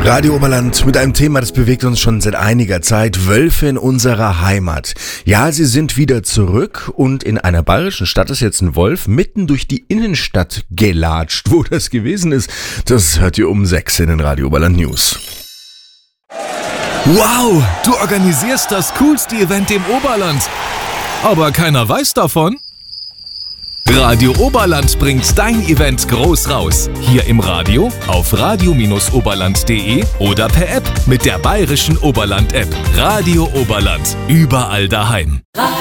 Radio Oberland mit einem Thema, das bewegt uns schon seit einiger Zeit. Wölfe in unserer Heimat. Ja, sie sind wieder zurück und in einer bayerischen Stadt ist jetzt ein Wolf mitten durch die Innenstadt gelatscht. Wo das gewesen ist, das hört ihr um 6 in den Radio Oberland News. Wow, du organisierst das coolste Event im Oberland. Aber keiner weiß davon. Radio Oberland bringt dein Event groß raus. Hier im Radio, auf radio-oberland.de oder per App mit der bayerischen Oberland-App. Radio Oberland, überall daheim.